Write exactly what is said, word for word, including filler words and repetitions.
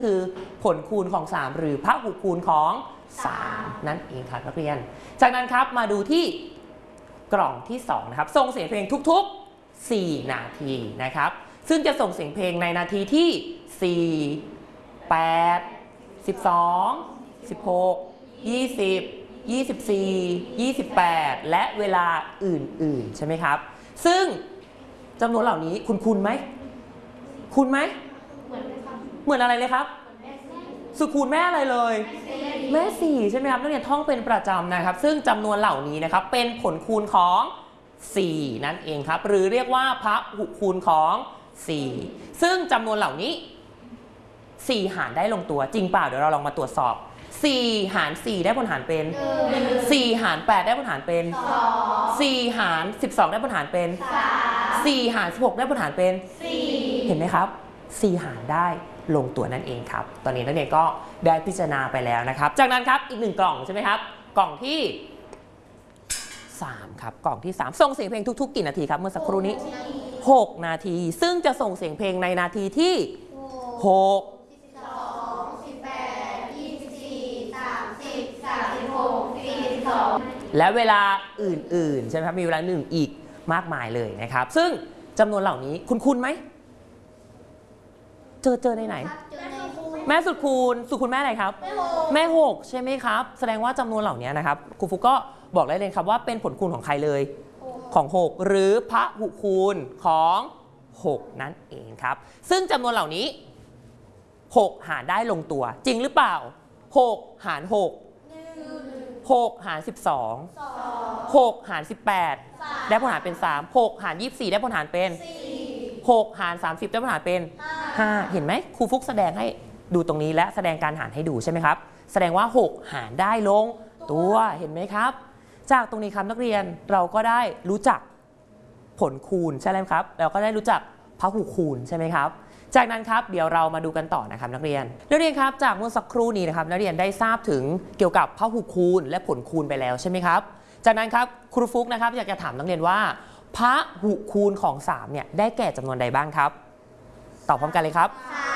คือผลคูณของสามหรือพหุคูณของสามนั่นเองครับนักเรียนจากนั้นครับมาดูที่กล่องที่สองนะครับส่งเสียงเพลงทุกๆสี่นาทีนะครับซึ่งจะส่งเสียงเพลงในนาทีที่สี่ แปด สิบสอง สิบหก ยี่สิบ ยี่สิบสี่ ยี่สิบแปดและเวลาอื่นๆใช่ไหมครับซึ่งจำนวนเหล่านี้คุณคูณไหมคูณไหมเหมือนอะไรเลยครับสุคูณแม่อะไรเลยแม่สี่ใช่ไหมครับนักเรียนท่องเป็นประจำนะครับซึ่งจำนวนเหล่านี้นะครับเป็นผลคูณของสี่นั่นเองครับหรือเรียกว่าพหุคูณของสี่ซึ่งจำนวนเหล่านี้สี่หารได้ลงตัวจริงเปล่าเดี๋ยวเราลองมาตรวจสอบสี่หารสี่ได้ผลหารเป็นสี่หารแปดได้ผลหารเป็นสี่หารสิบสองได้ผลหารเป็นสี่หารสิบหกได้ผลหารเป็นเห็นไหมครับสี่หารได้ลงตัวนั่นเองครับตอนนี้นักเรียนก็ได้พิจารณาไปแล้วนะครับจากนั้นครับอีกหนึ่งกล่องใช่ไหมครับกล่องที่สามครับกล่องที่สามส่งเสียงเพลงทุกๆกี่นาทีครับเมื่อสักครู่นี้หกนาทีซึ่งจะส่งเสียงเพลงในนาทีที่หกและเวลาอื่นๆใช่ไหมครับมีเวลาหนึ่งอีกมากมายเลยนะครับซึ่งจำนวนเหล่านี้คุณคุณไหมเจอเจอในไหนแม่สุดคูณสุดคูณแม่อะไรครับแม่หกใช่ไหมครับแสดงว่าจำนวนเหล่านี้นะครับครูฟุกก็บอกได้เลยครับว่าเป็นผลคูณของใครเลยของหกหรือพหุคูณของหกนั่นเองครับซึ่งจำนวนเหล่านี้หกหารได้ลงตัวจริงหรือเปล่าหกหารหกหกหารสิบสองหกหารสิบแปดได้ผลหารเป็นสามหกหารยี่สิบสี่ได้ผลหารเป็นหกหารสามสิบได้ผลหารเป็นห้าเห็นไหมครูฟุกแสดงให้ดูตรงนี้และแสดงการหารให้ดูใช่ไหมครับแสดงว่าหกหารได้ลงตัวเห็นไหมครับจากตรงนี้ครับนักเรียนเราก็ได้รู้จักผลคูณใช่ไหมครับเราก็ได้รู้จักพหุคูณใช่ไหมครับจากนั้นครับเดี๋ยวเรามาดูกันต่อนะครับนักเรียนนักเรียนครับจากเมื่อสักครู่นี้นะครับนักเรียนได้ทราบถึงเกี่ยวกับพหุคูณและผลคูณไปแล้วใช่ไหมครับจากนั้นครับครูฟุกนะครับอยากจะถามนักเรียนว่าพหุคูณของสามเนี่ยได้แก่จำนวนใดบ้างครับตอบพร้อมกันเลยครับ